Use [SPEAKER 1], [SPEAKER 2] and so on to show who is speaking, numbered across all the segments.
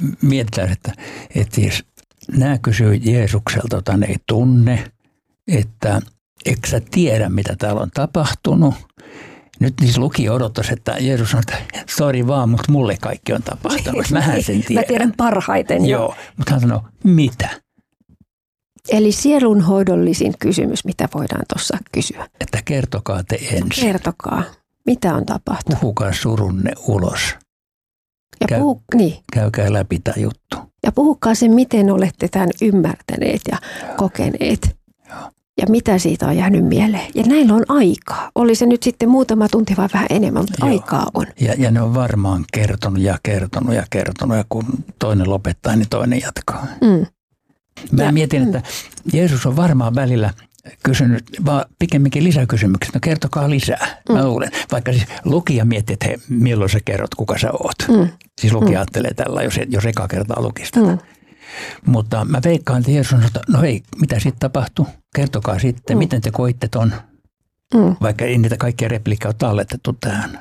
[SPEAKER 1] mietitään, että siis nämä kysyy Jeesukselta, jota ne ei tunne, että eikö sä tiedä, mitä täällä on tapahtunut. Nyt niissä lukija odottaisi, että Jeesus sanoo, että sori vaan, mutta mulle kaikki on tapahtunut. Mähän sen tiedän.
[SPEAKER 2] Mä tiedän parhaiten.
[SPEAKER 1] Joo, mutta hän sanoo, mitä?
[SPEAKER 2] Eli sielunhoidollisin kysymys, mitä voidaan tuossa kysyä.
[SPEAKER 1] Että kertokaa te ensin.
[SPEAKER 2] Kertokaa, mitä on tapahtunut.
[SPEAKER 1] Puhukaa surunne ulos.
[SPEAKER 2] Ja
[SPEAKER 1] Käykää läpi tämä juttu.
[SPEAKER 2] Ja puhukaa sen, miten olette tämän ymmärtäneet ja kokeneet.
[SPEAKER 1] Joo.
[SPEAKER 2] Ja mitä siitä on jäänyt mieleen. Ja näillä on aikaa. Oli se nyt sitten muutama tunti vai vähän enemmän, mutta aikaa on.
[SPEAKER 1] Ja ne on varmaan kertonut. Ja kun toinen lopettaa, niin toinen jatkaa. Mä mietin, että Jeesus on varmaan välillä kysynyt vaan pikemminkin lisäkysymyksiä. No kertokaa lisää. Mä luulen. Vaikka siis lukija miettii, että hei, milloin sä kerrot, kuka sä oot. Siis lukija ajattelee tällä, jos eka kertaa lukisi tätä. Mutta mä veikkaan, että Jeesus sanoo, että no hei, mitä sitten tapahtui? Kertokaa sitten, miten te koitte ton. Vaikka ei niitä kaikkia repliikkaa ole talletettu tähän.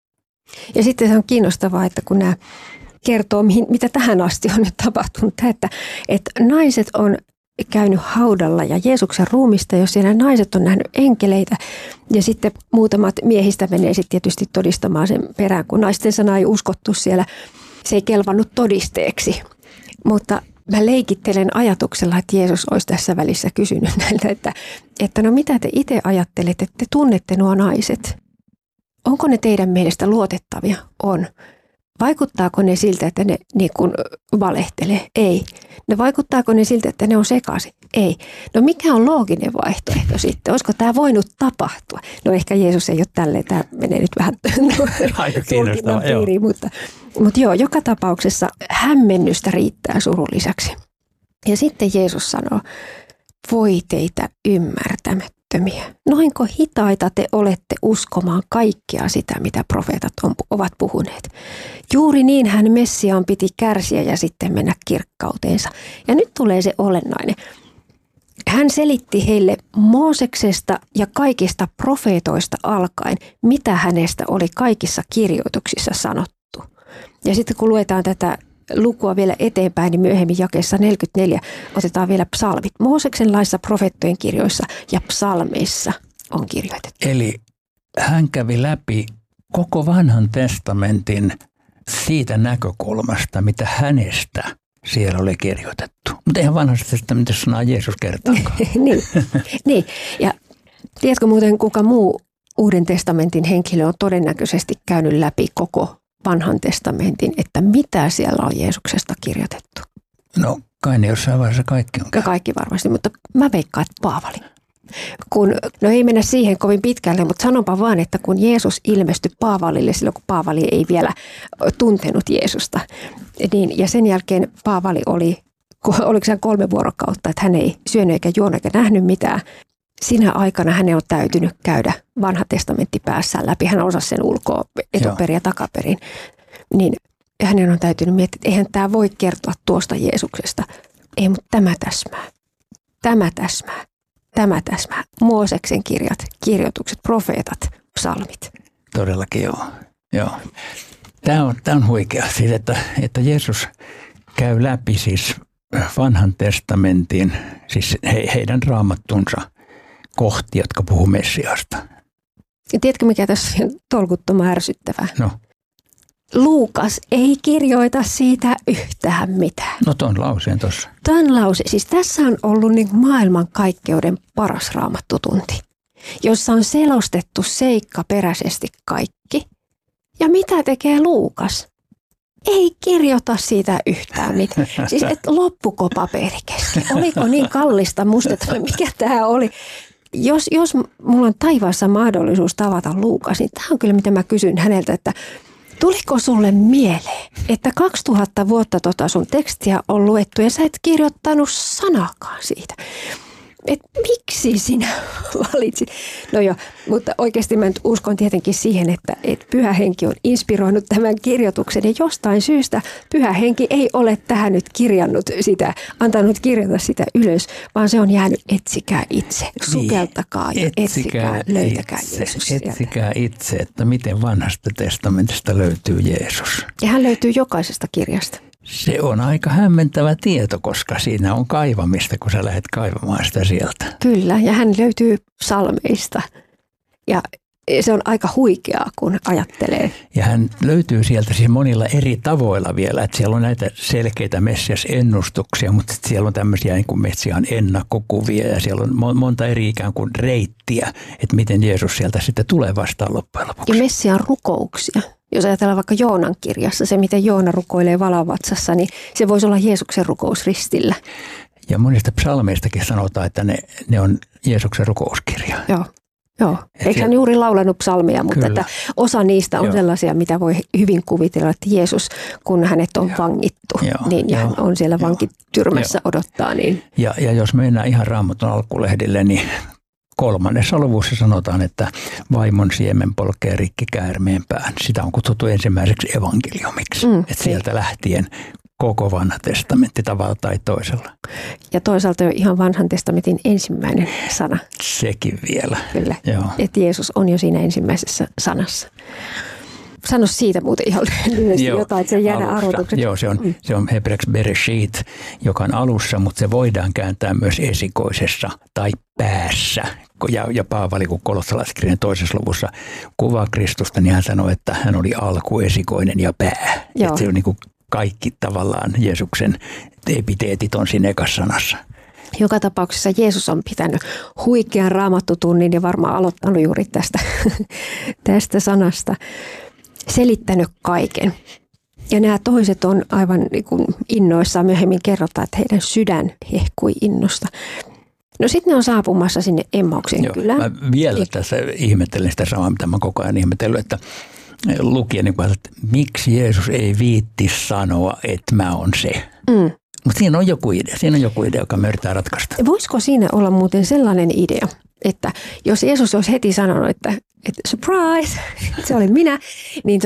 [SPEAKER 2] Ja sitten se on kiinnostavaa, että kun nämä kertoo, mitä tähän asti on nyt tapahtunut, että naiset on käynyt haudalla ja Jeesuksen ruumista, jos siellä naiset on nähnyt enkeleitä ja sitten muutamat miehistä menee sitten tietysti todistamaan sen perään, kun naisten sana ei uskottu siellä, se ei kelvannut todisteeksi. Mutta mä leikittelen ajatuksella, että Jeesus olisi tässä välissä kysynyt näiltä, että no mitä te itse ajattelette, että te tunnette nuo naiset? Onko ne teidän mielestä luotettavia? On. Vaikuttaako ne siltä, että ne niin kuin valehtelee? Ei. No vaikuttaako ne siltä, että ne on sekaisin? Ei. No mikä on looginen vaihtoehto sitten? Olisiko tämä voinut tapahtua? No ehkä Jeesus ei ole tälleen, tämä menee nyt vähän tulkinnan piiriin, mutta joo, joka tapauksessa hämmennystä riittää surun lisäksi. Ja sitten Jeesus sanoo, voi teitä ymmärtämättömiä. Noinko hitaita te olette uskomaan kaikkea sitä, mitä profeetat ovat puhuneet. Juuri niin hän Messiaan piti kärsiä ja sitten mennä kirkkauteensa. Ja nyt tulee se olennainen. Hän selitti heille Mooseksesta ja kaikista profeetoista alkaen, mitä hänestä oli kaikissa kirjoituksissa sanottu. Ja sitten kun luetaan tätä lukua vielä eteenpäin, niin myöhemmin jakeessa 44 otetaan vielä psalmit. Mooseksen laissa, profeettojen kirjoissa ja psalmeissa on kirjoitettu.
[SPEAKER 1] Eli hän kävi läpi koko vanhan testamentin siitä näkökulmasta, mitä hänestä siellä oli kirjoitettu. Mutta eihän vanhassa testamentissa sanaa Jeesus kertaakaan.
[SPEAKER 2] niin. Ja tiedätkö muuten, kuka muu Uuden testamentin henkilö on todennäköisesti käynyt läpi koko vanhan testamentin, että mitä siellä on Jeesuksesta kirjoitettu?
[SPEAKER 1] No kai ne jossain vaiheessa kaikki on.
[SPEAKER 2] Kaikki varmasti, mutta mä veikkaan, että Paavali. No ei mennä siihen kovin pitkälle, mutta sanonpa vaan, että kun Jeesus ilmestyi Paavalille silloin, kun Paavali ei vielä tuntenut Jeesusta, niin, ja sen jälkeen Paavali oliko se 3 vuorokautta, että hän ei syönyt eikä juonut eikä nähnyt mitään. Sinä aikana hänen on täytynyt käydä vanha testamentti päässään läpi. Hän osasi sen ulkoa etuperin ja takaperin. Niin hänen on täytynyt miettiä, että eihän tämä voi kertoa tuosta Jeesuksesta. Ei, mutta tämä täsmää. Mooseksen kirjat, kirjoitukset, profeetat, psalmit.
[SPEAKER 1] Todellakin joo. Tämä on huikea, siis että Jeesus käy läpi siis vanhan testamentin, siis heidän raamattunsa kohti, jotka puhuu Messiasta.
[SPEAKER 2] Ja tiedätkö, mikä tässä on tolkuttoman ärsyttävää?
[SPEAKER 1] No.
[SPEAKER 2] Luukas ei kirjoita siitä yhtään mitään.
[SPEAKER 1] No ton lauseen tuossa.
[SPEAKER 2] Ton lause, siis tässä on ollut niin maailmankaikkeuden paras raamattutunti, jossa on selostettu seikkaperäisesti kaikki. Ja mitä tekee Luukas? Ei kirjoita siitä yhtään mitään. Siis loppuko paperi kesken? Oliko niin kallista mustetta, mikä tämä oli? Jos mulla on taivaassa mahdollisuus tavata Luukas, niin tämä on kyllä mitä mä kysyn häneltä, että tuliko sulle mieleen, että 2000 vuotta sun tekstiä on luettu ja sä et kirjoittanut sanakaan siitä? Et miksi sinä valitsit? No joo, mutta oikeasti mä nyt uskon tietenkin siihen, että Pyhä Henki on inspiroinut tämän kirjoituksen ja jostain syystä Pyhä Henki ei ole tähän nyt antanut kirjata sitä ylös, vaan se on jäänyt etsikää itse, sukeltakaa ja etsikää, löytäkää Jeesus.
[SPEAKER 1] Etsikää itse, että miten vanhasta testamentista löytyy Jeesus.
[SPEAKER 2] Ja hän löytyy jokaisesta kirjasta.
[SPEAKER 1] Se on aika hämmentävä tieto, koska siinä on kaivamista, kun sä lähdet kaivamaan sitä sieltä.
[SPEAKER 2] Kyllä, ja hän löytyy psalmeista. Ja se on aika huikeaa, kun ajattelee.
[SPEAKER 1] Ja hän löytyy sieltä siis monilla eri tavoilla vielä, että siellä on näitä selkeitä Messias-ennustuksia, mutta siellä on tämmöisiä niin kuin Messiaan ennakkokuvia ja siellä on monta eri ikään kuin reittiä, että miten Jeesus sieltä sitten tulee vastaan loppujen lopuksi.
[SPEAKER 2] Ja Messiaan rukouksia. Jos ajatellaan vaikka Joonan kirjassa, se miten Joona rukoilee valavatsassa, niin se voisi olla Jeesuksen rukous ristillä.
[SPEAKER 1] Ja monista psalmeistakin sanotaan, että ne on Jeesuksen rukouskirja.
[SPEAKER 2] Joo. Eikö hän juuri laulanut psalmeja, mutta että osa niistä on sellaisia, mitä voi hyvin kuvitella, että Jeesus, kun hänet on vangittu, niin hän on siellä vankityrmässä odottaa. Niin.
[SPEAKER 1] Ja jos mennään ihan Raamatun alkulehdille, niin 3. luvussa sanotaan, että vaimon siemen polkee rikki käärmeen pään. Sitä on kutsuttu ensimmäiseksi evankeliumiksi. Että sieltä lähtien koko vanha testamentti tavalla tai toisella.
[SPEAKER 2] Ja toisaalta jo ihan vanhan testamentin ensimmäinen sana.
[SPEAKER 1] Sekin vielä.
[SPEAKER 2] Kyllä, että Jeesus on jo siinä ensimmäisessä sanassa. Sano siitä muuten ihan lyhyesti jotain, että se jäädä arvotukseksi.
[SPEAKER 1] Joo, se on hebreaksi bereshit, joka on alussa, mutta se voidaan kääntää myös esikoisessa tai päässä. Ja Paavali, kun kolossalaiskirjan 2. luvussa kuvaa Kristusta, niin hän sanoi, että hän oli alku, esikoinen ja pää. Että se on niin kuin kaikki tavallaan Jeesuksen epiteetit on siinä ekassa sanassa.
[SPEAKER 2] Joka tapauksessa Jeesus on pitänyt huikean raamattutunnin ja varmaan aloittanut juuri tästä sanasta. Selittänyt kaiken. Ja nämä toiset on aivan niin kuin innoissaan, myöhemmin kerrotaan, että heidän sydän hehkui innosta. No sitten ne on saapumassa sinne Emmauksen kylään.
[SPEAKER 1] Mä vielä tässä ihmettelen sitä samaa, mitä mä koko ajan ihmetellyt, että lukien niin kuin, että miksi Jeesus ei viitti sanoa, että mä oon se. Mutta siinä on joku idea, joka me yritetään ratkaista.
[SPEAKER 2] Voisiko siinä olla muuten sellainen idea, että jos Jeesus olisi heti sanonut, että surprise, se oli minä, niin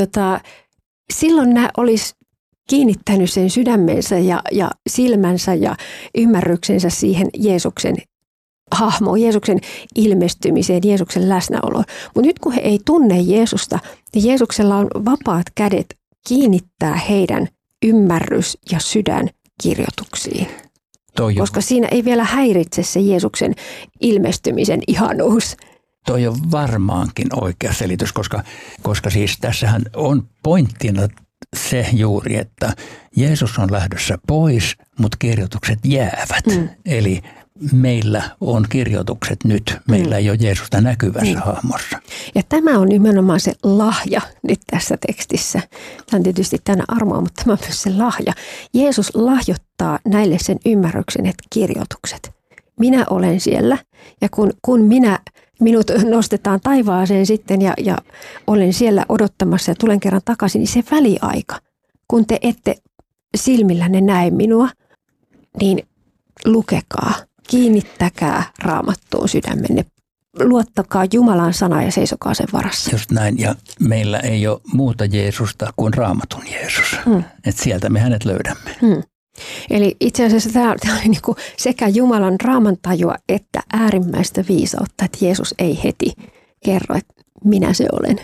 [SPEAKER 2] silloin nämä olisi kiinnittänyt sen sydämensä ja silmänsä ja ymmärryksensä siihen Jeesuksen hahmoon, Jeesuksen ilmestymiseen, Jeesuksen läsnäoloon. Mutta nyt kun he ei tunne Jeesusta, niin Jeesuksella on vapaat kädet kiinnittää heidän ymmärrys ja sydän kirjoituksiin. Koska siinä ei vielä häiritse se Jeesuksen ilmestymisen ihanuus.
[SPEAKER 1] Toi on varmaankin oikea selitys, koska siis tässähän on pointtina se juuri, että Jeesus on lähdössä pois, mutta kirjoitukset jäävät. Eli meillä on kirjoitukset nyt. Meillä ei ole Jeesusta näkyvässä hahmossa.
[SPEAKER 2] Ja tämä on nimenomaan se lahja nyt tässä tekstissä. Tämä on tietysti tänä armoa, mutta tämä on myös se lahja. Jeesus lahjoittaa näille sen ymmärryksen, että kirjoitukset. Minä olen siellä ja kun minut nostetaan taivaaseen sitten ja olen siellä odottamassa ja tulen kerran takaisin, niin se väliaika, kun te ette silmillänne näe minua, niin lukekaa, kiinnittäkää Raamattuun sydämenne. Luottakaa Jumalan sanaa ja seisokaa sen varassa.
[SPEAKER 1] Just näin, ja meillä ei ole muuta Jeesusta kuin Raamatun Jeesus. Että sieltä me hänet löydämme.
[SPEAKER 2] Eli itse asiassa tämä oli niinku sekä Jumalan raamantajua että äärimmäistä viisautta, että Jeesus ei heti kerro, että minä se olen.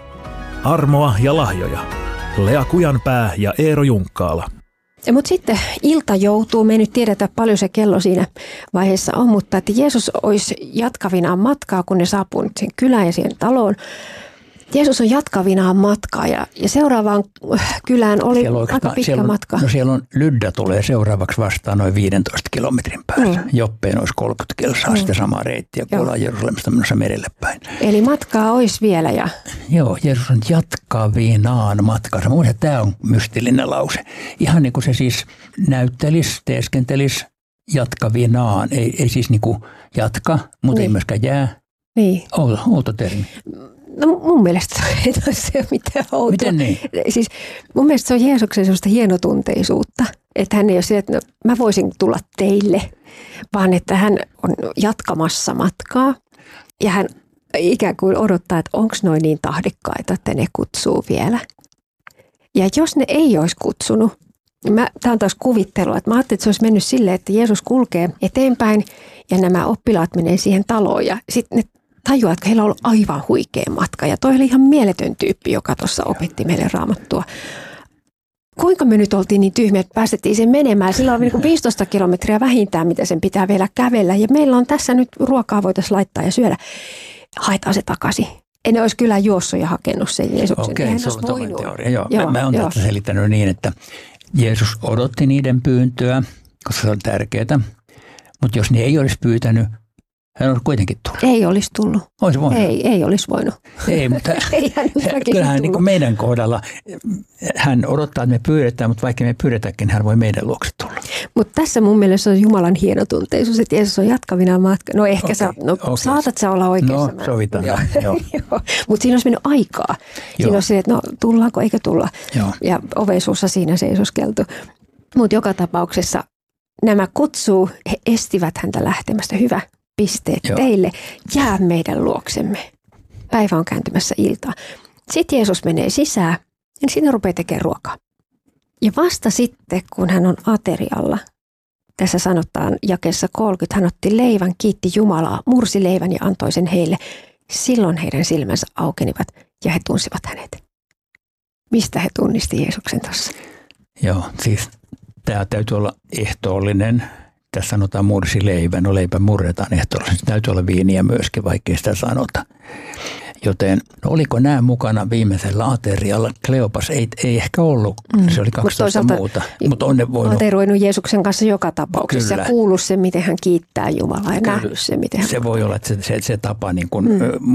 [SPEAKER 3] Armoa ja lahjoja. Lea Kujanpää ja Eero Junkkaala.
[SPEAKER 2] Mutta sitten ilta joutuu, me ei nyt tiedetä paljon se kello siinä vaiheessa on, mutta että Jeesus olisi jatkavinaan matkaa, kun ne saapuu nyt sen kylään ja siihen taloon. Jeesus on jatkavinaan matkaa ja seuraavaan kylään oli aika pitkä matka.
[SPEAKER 1] No siellä on Lydda tulee seuraavaksi vastaan noin 15 kilometrin päässä. Joppeen olisi 30 kilsaa sitä samaa reittiä, kun ollaan Jerusalemista menossa merelle päin.
[SPEAKER 2] Eli matkaa olisi vielä.
[SPEAKER 1] Joo, Jeesus on jatkavinaan matkansa. Mun mielestä tämä on mystillinen lause. Ihan niin kuin se siis näyttelisi, teeskentelisi jatkavinaan. Ei siis niin kuin jatka, mutta ei myöskään jää.
[SPEAKER 2] Niin.
[SPEAKER 1] Outo termi.
[SPEAKER 2] No mun mielestä ei ole se mitään outoa.
[SPEAKER 1] Miten niin?
[SPEAKER 2] Siis mun mielestä se on Jeesuksen sellaista hienotunteisuutta, että hän ei ole se, että mä voisin tulla teille, vaan että hän on jatkamassa matkaa ja hän ikään kuin odottaa, että onko noin niin tahdikkaita, että ne kutsuu vielä. Ja jos ne ei olisi kutsunut, tämä on taas kuvittelua, että mä ajattelin, että se olisi mennyt silleen, että Jeesus kulkee eteenpäin ja nämä oppilaat menee siihen taloon ja sitten ne tajuaa, että heillä on ollut aivan huikea matka. Ja toi oli ihan mieletön tyyppi, joka tuossa opetti meille Raamattua. kuinka me nyt oltiin niin tyhmiä, että päästettiin sen menemään. Sillä on niin 15 kilometriä vähintään, mitä sen pitää vielä kävellä. Ja meillä on tässä nyt ruokaa voitaisiin laittaa ja syödä. Haetaan se takaisin. En olisi kyllä juossut ja hakenut sen Jeesuksen.
[SPEAKER 1] Okei, se on toinen teoria. Joo. Mä oon tätä selittänyt niin, että Jeesus odotti niiden pyyntöä, koska se on tärkeää. Mutta jos ne ei olisi pyytänyt, hän olisi kuitenkin tullut.
[SPEAKER 2] Ei olisi tullut.
[SPEAKER 1] Olisi voinut.
[SPEAKER 2] Ei olisi voinut.
[SPEAKER 1] Ei, mutta kyllähän niin kuin meidän kohdalla hän odottaa, että me pyydetään, mutta vaikka me pyydetäänkin, hän voi meidän luokse tulla.
[SPEAKER 2] Mutta tässä mun mielestä on Jumalan hienotunteisuus, että Jeesus on jatkavina matka. No ehkä saatat sä olla oikeassa.
[SPEAKER 1] No, sovitaan. Joo.
[SPEAKER 2] Mutta siinä olisi mennyt aikaa. Siinä olisi se, että no tullaanko eikä tulla. Joo. Ja ovensuussa siinä seisoskeltu. Mutta joka tapauksessa nämä kutsuu, he estivät häntä lähtemästä. Hyvä. Pisteet teille, jää meidän luoksemme. Päivä on kääntymässä iltaa. Sitten Jeesus menee sisään ja siinä rupeaa tekemään ruokaa. Ja vasta sitten, kun hän on aterialla, tässä sanotaan jakeessa 30, hän otti leivän, kiitti Jumalaa, mursi leivän ja antoi sen heille. Silloin heidän silmänsä aukenivat ja he tunsivat hänet. Mistä he tunnisti Jeesuksen tuossa?
[SPEAKER 1] Joo, siis tämä täytyy olla ehtoollinen. Tässä sanotaan mursi leivän, no leipä murretaan ehtoollisesti. Täytyy olla viiniä myöskin, vaikkei sitä sanota. Joten oliko nämä mukana viimeisellä aterialla? Kleopas ei ehkä ollut, se oli 12 muuta. Mutta on ne voinut.
[SPEAKER 2] Ateroinut Jeesuksen kanssa joka tapauksessa ja kuullut sen, miten hän kiittää Jumalaa ja nähnyt sen, miten hän...
[SPEAKER 1] Se voi olla, että se tapa niin kuin...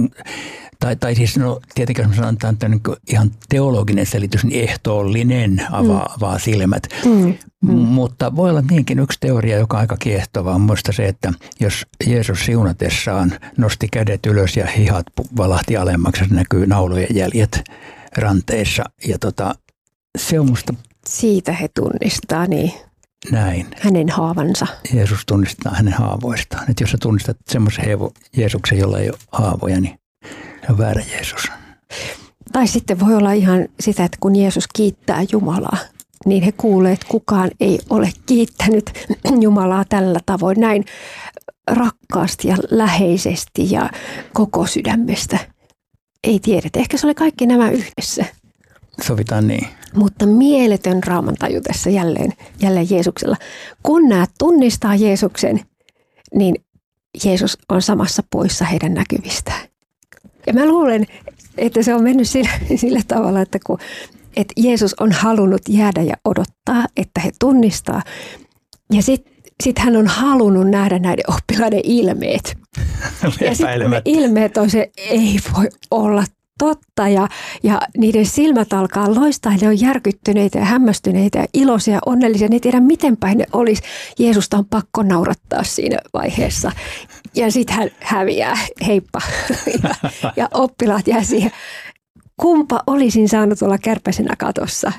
[SPEAKER 1] Tai siis no, tietenkin jos sanotaan niin ihan teologinen selitys, niin ehtoollinen avaa silmät. Mutta voi olla niinkin yksi teoria, joka on aika kiehtovaa. On muista se, että jos Jeesus siunatessaan nosti kädet ylös ja hihat valahti alemmaksi, se näkyy naulujen jäljet ranteissa. Ja se on musta...
[SPEAKER 2] Siitä he tunnistaa, niin.
[SPEAKER 1] Näin.
[SPEAKER 2] Hänen haavansa.
[SPEAKER 1] Jeesus tunnistaa hänen haavoistaan. Että jos sä tunnistat semmoisen Jeesuksen, jolla ei ole haavoja, niin se on väärä Jeesus.
[SPEAKER 2] Tai sitten voi olla ihan sitä, että kun Jeesus kiittää Jumalaa, niin he kuulee, että kukaan ei ole kiittänyt Jumalaa tällä tavoin näin rakkaasti ja läheisesti ja koko sydämestä. Ei tiedetä. Ehkä se oli kaikki nämä yhdessä.
[SPEAKER 1] Sovitaan niin.
[SPEAKER 2] Mutta mieletön raamantaju tässä jälleen Jeesuksella. Kun nämä tunnistaa Jeesuksen, niin Jeesus on samassa poissa heidän näkyvistään. Ja mä luulen, että se on mennyt sillä tavalla, että että Jeesus on halunnut jäädä ja odottaa, että he tunnistaa. Ja sitten hän on halunnut nähdä näiden oppilaiden ilmeet. Ja sitten ne ilmeet on se, ei voi olla totta. Ja niiden silmät alkaa loistaa. Ne on järkyttyneitä ja hämmästyneitä ja iloisia ja onnellisia. Ne ei tiedä, miten päin ne olisi. Jeesusta on pakko naurattaa siinä vaiheessa. Ja sitten hän häviää, heippa. Ja oppilaat jää siihen. Kumpa olisin saanut olla kärpäisenä katossa.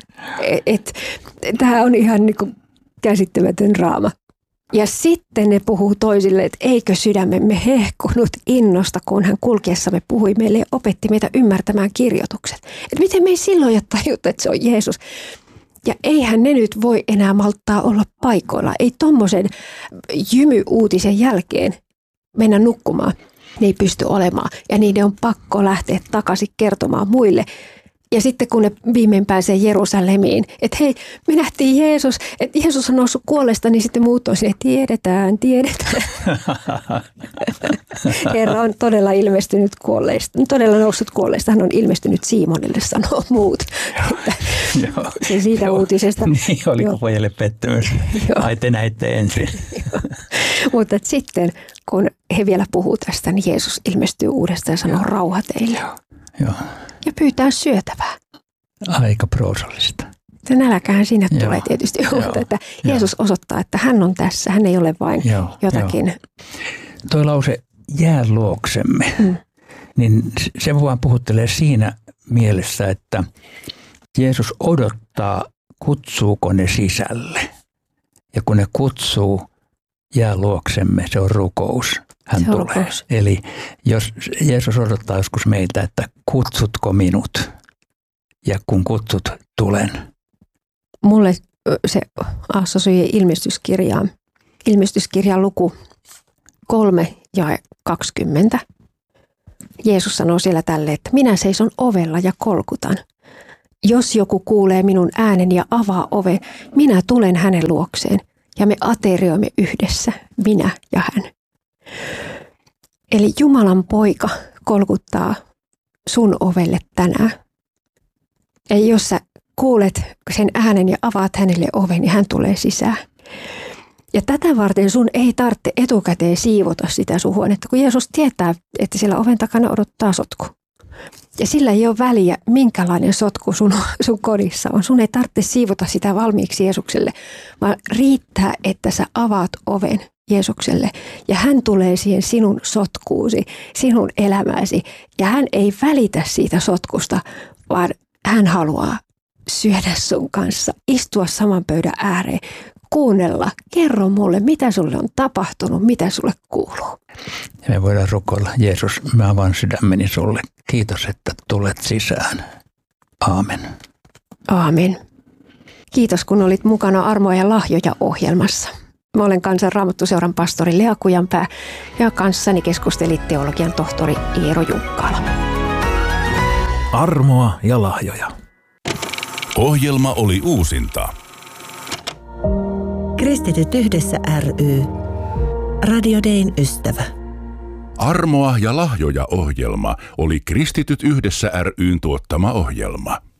[SPEAKER 2] Tämä on ihan niin kuin käsittämätön draama. Ja sitten ne puhuu toisille, että eikö sydämemme hehkunut innosta, kun hän kulkiessamme puhui meille ja opetti meitä ymmärtämään kirjoitukset. Että miten me ei silloin jo tajuta, että se on Jeesus. Ja eihän ne nyt voi enää malttaa olla paikoilla. Ei tommosen jymyuutisen jälkeen mennä nukkumaan. Ne ei pysty olemaan ja niiden on pakko lähteä takaisin kertomaan muille. Ja sitten kun ne viimein pääsee Jerusalemiin, että hei, me nähtiin Jeesus, että Jeesus on noussut kuolleesta, niin sitten muut on sinne, tiedetään. Herra on todella ilmestynyt kuolleista, todella noussut kuolleista, hän on ilmestynyt Siimonille, sanoo muut. Se siitä uutisesta.
[SPEAKER 1] Niin, oliko pojille pettymys? Ai te näitte ensin.
[SPEAKER 2] Mutta sitten, kun he vielä puhuu tästä, niin Jeesus ilmestyy uudestaan ja sanoo rauha teille.
[SPEAKER 1] Joo.
[SPEAKER 2] Ja pyytää syötävää.
[SPEAKER 1] Aika proosallista.
[SPEAKER 2] Se nälkähän siinä tulee tietysti, mutta että Jeesus osoittaa, että hän on tässä, hän ei ole vain jotakin.
[SPEAKER 1] Toi lause, jää luoksemme, niin se vaan puhuttelee siinä mielessä, että Jeesus odottaa, kutsuuko ne sisälle. Ja kun ne kutsuu, jää luoksemme, se on rukous. Hän tulee. Rukous. Eli jos Jeesus odottaa joskus meiltä, että kutsutko minut, ja kun kutsut, tulen.
[SPEAKER 2] Mulle se assosioi ilmestyskirjaan luku 3 ja 20. Jeesus sanoo siellä tälle, että minä seison ovella ja kolkutan. Jos joku kuulee minun äänen ja avaa oven, minä tulen hänen luokseen ja me aterioimme yhdessä, minä ja hän. Eli Jumalan poika kolkuttaa sun ovelle tänään. Ja jos sä kuulet sen äänen ja avaat hänelle oven, niin hän tulee sisään. Ja tätä varten sun ei tarvitse etukäteen siivota sitä sun huonetta, kun Jeesus tietää, että siellä oven takana odottaa sotku. Ja sillä ei ole väliä, minkälainen sotku sun kodissa on. Sun ei tarvitse siivota sitä valmiiksi Jeesukselle, vaan riittää, että sä avaat oven Jeesukselle ja hän tulee siihen sinun sotkuusi, sinun elämääsi. Ja hän ei välitä siitä sotkusta, vaan hän haluaa syödä sun kanssa, istua saman pöydän ääreen, kuunnella, kerro mulle, mitä sulle on tapahtunut, mitä sulle kuuluu.
[SPEAKER 1] Ja me voidaan rukoilla, Jeesus, mä avaan sydämeni sulle. Kiitos, että tulet sisään. Aamen.
[SPEAKER 2] Aamen. Kiitos, kun olit mukana Armoa ja lahjoja -ohjelmassa. Mä olen Kansan Raamattuseuran pastori Lea Kujanpää ja kanssani keskusteli teologian tohtori Eero Junkkaala.
[SPEAKER 3] Armoa ja lahjoja.
[SPEAKER 4] Ohjelma oli uusinta.
[SPEAKER 5] Kristityt yhdessä ry. Radio Dayn ystävä.
[SPEAKER 4] Armoa ja lahjoja -ohjelma oli Kristityt yhdessä ry:n tuottama ohjelma.